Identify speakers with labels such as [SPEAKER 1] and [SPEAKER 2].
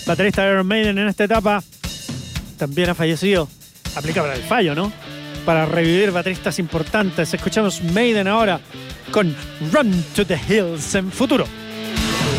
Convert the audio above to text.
[SPEAKER 1] baterista de Iron Maiden en esta etapa, también ha fallecido. Aplica para el fallo, ¿no? Para revivir bateristas importantes. Escuchamos Maiden ahora con Run to the Hills en Futuro.